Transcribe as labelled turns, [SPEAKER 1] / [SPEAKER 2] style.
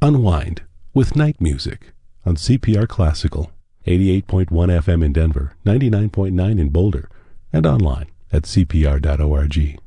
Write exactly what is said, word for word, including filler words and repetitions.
[SPEAKER 1] Unwind with night music on C P R Classical, eighty-eight point one F M in Denver, ninety-nine point nine in Boulder, and online at C P R dot org.